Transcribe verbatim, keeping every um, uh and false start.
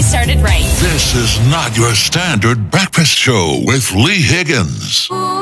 started right. This is not your standard breakfast show with Lee Higgins.